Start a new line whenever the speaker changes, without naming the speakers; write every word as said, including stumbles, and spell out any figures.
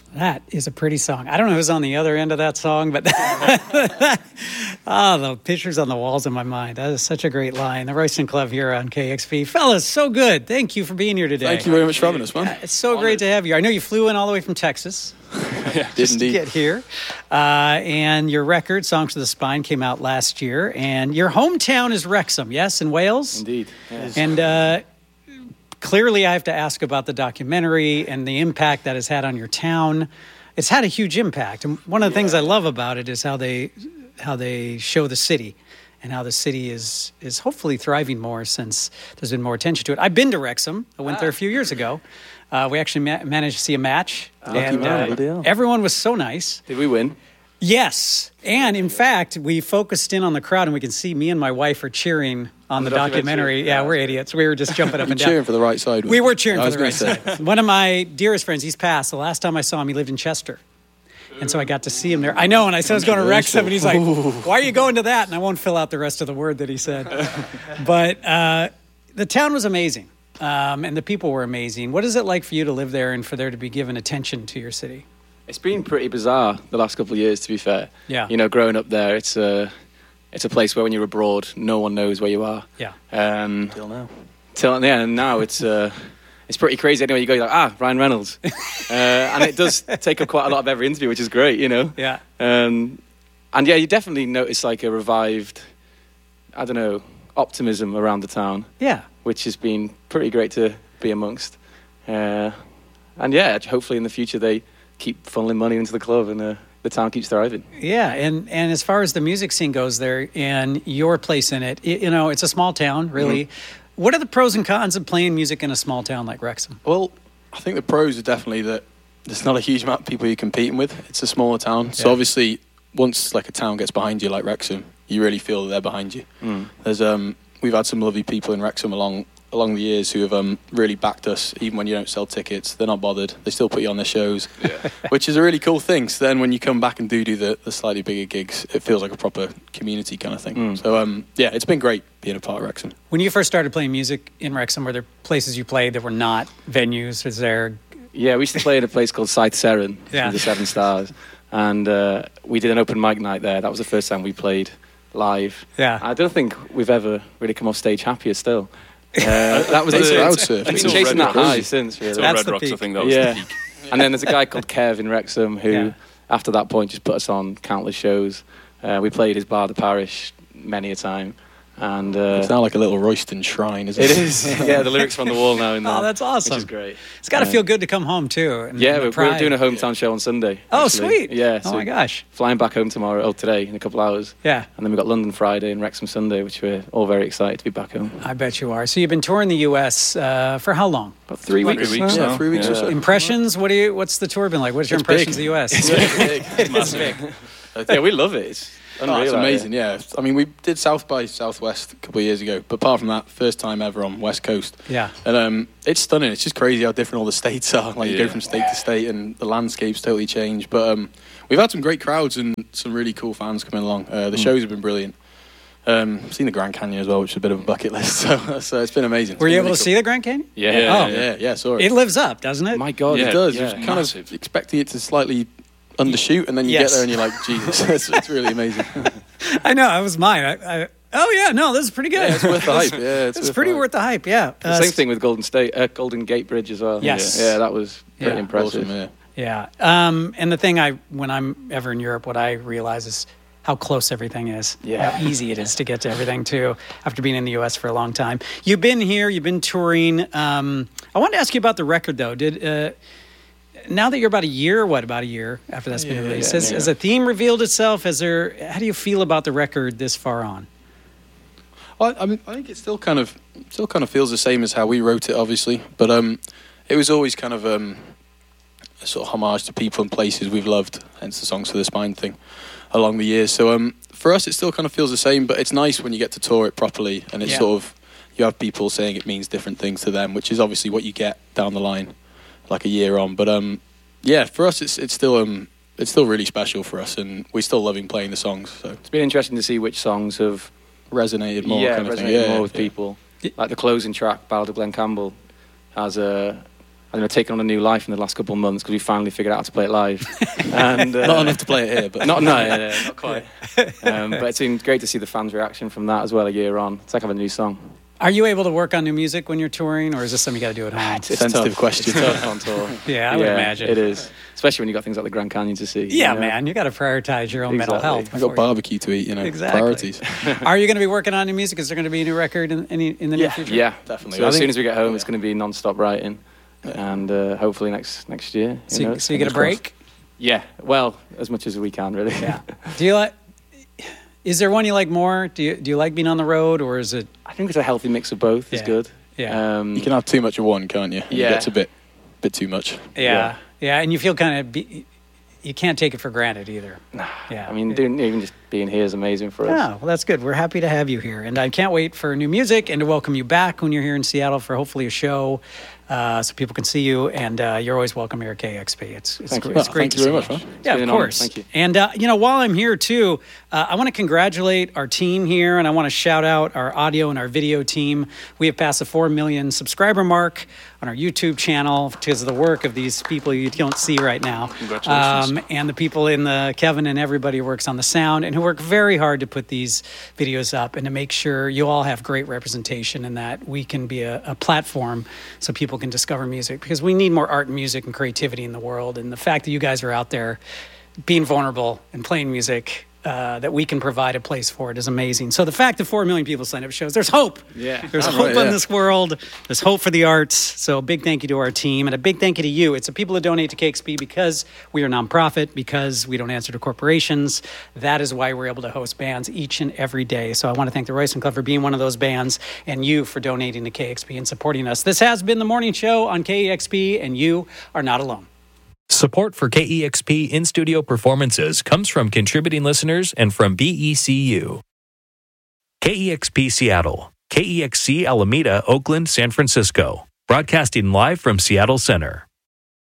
That is a pretty song. I don't know who's on the other end of that song, but ah, the pictures on the walls in my mind. That is such a great line. The Royston Club here on K X P. Fellas, so good. Thank you for being here today.
Thank you very much for having us, man.
Uh, it's so Honored. Great to have you. I know you flew in all the way from Texas.
Yeah,
just to get here. Uh, and your record, Songs for the Spine, came out last year. And your hometown is Wrexham, yes, in Wales?
Indeed. Yes.
And uh, clearly I have to ask about the documentary and the impact that has had on your town. It's had a huge impact. And one of the yeah. things I love about it is how they how they show the city and how the city is is hopefully thriving more since there's been more attention to it. I've been to Wrexham. I went ah. there a few years ago. Uh, we actually ma- managed to see a match.
Oh,
and uh, everyone was so nice.
Did we win?
Yes. And in fact, we focused in on the crowd, and we can see me and my wife are cheering on, on the, the documentary. documentary. Yeah, yeah, we're idiots. We were just jumping up and down.
Cheering for the right side.
We were cheering for the right side. One of my dearest friends, he's passed. The last time I saw him, he lived in Chester. And so I got to see him there. I know, and I said I was going to Wrexham, and he's like, why are you going to that? And I won't fill out the rest of the word that he said. But uh, the town was amazing. Um, and the people were amazing. What is it like for you to live there and for there to be given attention to your city?
It's been pretty bizarre the last couple of years, to be fair.
Yeah.
You know, growing up there, it's a, it's a place where when you're abroad, no one knows where you are.
Yeah.
Um,
till now.
Till yeah, and now it's uh, it's pretty crazy. Anyway, you go, you're like, ah, Ryan Reynolds. uh, and it does take up quite a lot of every interview, which is great, you know?
Yeah.
Um, and yeah, you definitely notice like a revived, I don't know, optimism around the town.
Yeah.
Which has been pretty great to be amongst. Uh, and yeah, hopefully in the future they keep funneling money into the club and uh, the town keeps thriving.
Yeah, and, and as far as the music scene goes there and your place in it, it you know, it's a small town, really. Mm-hmm. What are the pros and cons of playing music in a small town like Wrexham?
Well, I think the pros are definitely that there's not a huge amount of people you're competing with. It's a smaller town. Yeah. So obviously, once like a town gets behind you like Wrexham, you really feel that they're behind you.
Mm.
There's um. We've had some lovely people in Wrexham along along the years who have um, really backed us, even when you don't sell tickets. They're not bothered. They still put you on their shows,
yeah.
which is a really cool thing. So then when you come back and do do the, the slightly bigger gigs, it feels like a proper community kind of thing.
Mm.
So, um, yeah, it's been great being a part of Wrexham.
When you first started playing music in Wrexham, were there places you played that were not venues? Is there...
Yeah, we used to play at a place called Scythe Seren,
yeah.
the Seven Stars. And uh, we did an open mic night there. That was the first time we played live.
Yeah.
I don't think we've ever really come off stage happier still. Uh, that was
the
crowd
surf.
I've been chasing that high since, really.
Until
That's
Red
the
Rocks,
peak.
I think that was
yeah.
the peak.
And then there's a guy called Kev in Wrexham who,
yeah.
after that point, just put us on countless shows. Uh, we played his bar, the Parish, many a time. And uh,
it's now like a little Royston shrine, isn't it?
It is. Yeah, the lyrics are on the wall now. In there,
oh, that's awesome.
Which is great.
It's got to
uh,
feel good to come home, too. And,
yeah,
and
we're, we're doing a hometown show on Sunday.
Oh,
actually.
sweet.
Yeah.
Oh,
so
my gosh.
Flying back home tomorrow, oh, today, in a couple hours.
Yeah.
And then we've got London Friday and Wrexham Sunday, which we're all very excited to be back home.
I bet you are. So you've been touring the U S uh, for how long?
About three
Three
weeks.
weeks
Yeah,
now.
three weeks
Yeah.
or so.
Impressions? What do you? What's the tour been like? What's your
It's
impressions
big.
of the U S?
It's really big.
It is big.
Yeah, we love it. It's unreal.
Oh, it's
out
amazing,
here.
yeah. I mean, we did South by Southwest a couple of years ago, but apart from that, first time ever on West Coast.
Yeah.
And um, it's stunning. It's just crazy how different all the states are. Like, you
Yeah.
go from state to state and the landscape's totally changed. But um, we've had some great crowds and some really cool fans coming along. Uh, the
Mm.
shows have been brilliant. Um, I've seen the Grand Canyon as well, which is a bit of a bucket list. So, so it's been amazing. It's
Were
been
you
really
able to
cool.
see the Grand Canyon?
Yeah.
Yeah.
Oh.
Yeah, yeah, saw it.
It lives up, doesn't it?
My God.
it does.
Yeah,
You're kind
massive.
of expecting it to slightly undershoot, and then you
Yes.
get there and you're like, Jesus, it's, it's really amazing.
I know. It was mine. I, I, oh, yeah. No, this is pretty good.
Yeah, it's worth the hype. Yeah, it's,
It's
worth
pretty
the hype.
worth the hype, yeah.
The
Uh,
same thing with Golden State, uh, Golden Gate Bridge as well.
Yes.
Yeah, that was pretty
Yeah.
impressive.
Awesome, yeah.
Yeah. Um, and the thing I, when I'm ever in Europe, what I realize is how close everything is.
Yeah.
How easy it is to get to everything, too, after being in the U S for a long time. You've been here. You've been touring. Um, I wanted to ask you about the record, though. Did uh, now that you're about a year, what, about a year after that's been
Yeah,
released,
yeah,
has,
yeah.
has a theme revealed itself? Has there, how do you feel about the record this far on?
Well, I mean, I think it still kind of still kind of feels the same as how we wrote it, obviously. But um, it was always kind of um, a sort of homage to people and places we've loved, hence the Songs for the Spine thing, along the years. So um, for us, it still kind of feels the same. But it's nice when you get to tour it properly, and it's
Yeah.
sort of you have people saying it means different things to them, which is obviously what you get down the line, like a year on. But um, yeah, for us, it's it's still um, it's still really special for us, and we're still loving playing the songs. So
It's been interesting to see which songs have
resonated more,
yeah,
kind of
resonated
thing. Yeah,
more with
yeah.
people. Like the closing track, Ballad of Glen Campbell, has a I don't know, taken on a new life in the last couple of months because we finally figured out how to play it live. and uh,
Not enough to play it here, but
not no, yeah, yeah, not quite. Um, but it's been great to see the fans' reaction from that as well. A year on, it's like having a new song.
Are you able to work on new music when you're touring, or is this something you got to do at home?
It's, it's
sensitive
tough.
question.
It's tough on tour.
Yeah, I would imagine.
It is, especially when you got things like the Grand Canyon to see.
Yeah,
you know?
man, you got to prioritize your own mental
Exactly.
health.
I
before
got
you-
barbecue to eat, you know,
Exactly.
priorities.
Are you going to be working on new music? Is there going to be a new record in, in, in the near
Yeah.
future?
Yeah,
Definitely.
So
I
as
think-
soon as we get home,
yeah.
it's going to be non-stop writing, and uh, hopefully next next year. who
So, you,
knows?
so you get a
Fingers crossed.
break?
Yeah, well, as much as we can, really.
Yeah. Do you like? Is there one you like more? Do you do you like being on the road, or is it?
I think it's a healthy mix of both.
Yeah.
Is good.
Yeah.
Um,
You can have too much of one, can't you?
Yeah.
It gets a bit, bit too much.
Yeah,
Yeah.
yeah, and you feel kind of. Be, you can't take it for granted either. Yeah.
I mean, doing, even just being here is amazing for us.
Yeah, well, that's good. We're happy to have you here, and I can't wait for new music and to welcome you back when you're here in Seattle for hopefully a show, uh, so people can see you. And uh, you're always welcome here at K X P. It's it's,
Thank
gr-
you.
it's
Oh,
great
thank
to
you very
see
much,
you.
man.
Yeah,
been
of
an honor.
course.
Thank you.
And uh, you know, while I'm here too, uh, I want to congratulate our team here, and I want to shout out our audio and our video team. We have passed the four million subscriber mark on our YouTube channel because of the work of these people you don't see right now.
Congratulations.
Um, and the people in the Kevin and everybody who works on the sound and who work very hard to put these videos up and to make sure you all have great representation and that we can be a, a platform so people can discover music, because we need more art and music and creativity in the world. And the fact that you guys are out there being vulnerable and playing music, uh, that we can provide a place for it is amazing. So the fact that four million people signed up shows there's hope.
Yeah.
There's
Oh,
hope
right,
in
yeah.
this world. There's hope for the arts. So a big thank you to our team and a big thank you to you. It's the people that donate to K X P because we are nonprofit, because we don't answer to corporations. That is why we're able to host bands each and every day. So I want to thank the Royce Club for being one of those bands and you for donating to K X P and supporting us. This has been the morning show on K X P, and you are not alone.
Support for K E X P in-studio performances comes from contributing listeners and from B E C U. K E X P Seattle, K E X C Alameda, Oakland, San Francisco. Broadcasting live from Seattle Center.